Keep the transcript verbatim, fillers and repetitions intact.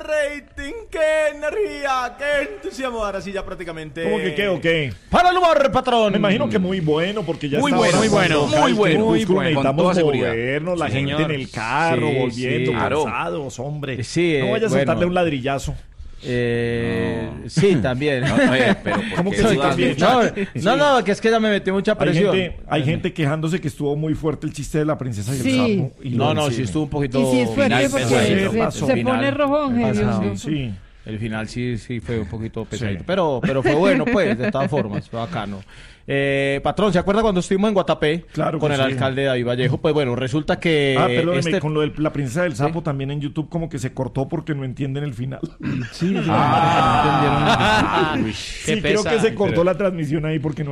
rating, qué energía, qué entusiasmo. Ahora sí ya prácticamente. ¿Cómo que qué o qué? Para el humor, patrón. Me imagino que muy bueno, porque ya Muy está bueno, ahora muy bueno, cuando muy cae bueno, el muy crepúsculo, bueno, con necesitamos toda seguridad. movernos, la Sí, gente señor. en el carro, Sí, volviendo, sí. cansados, hombre. Sí, no eh, vayas a bueno. soltarle un ladrillazo. Eh, sí, también. No, oye, pero ¿por ¿Cómo qué que sí dudas también? mucho? No, no, no, que es que ya me metí mucha Hay presión. gente, hay gente quejándose que estuvo muy fuerte el chiste de la princesa y el Sí. sapo. Y No, lo no, del sí cine. estuvo un poquito. Y sí es fuerte Final, porque bueno, se, pasó. se Final. pone rojón, Pasado. Dios mío. Sí. El final sí, sí fue un poquito pesadito. Sí. Pero, pero fue bueno, pues, de todas formas, fue bacano. Eh, patrón, ¿se acuerda cuando estuvimos en Guatapé Claro con que el sí. alcalde David Vallejo? Pues bueno, resulta que. Ah, perdóneme, este- con lo de la princesa del sapo también en YouTube como que se cortó porque no entienden el final. Sí, Ah, entendieron. Uy, Sí, qué creo que pesa. se cortó la transmisión ahí porque no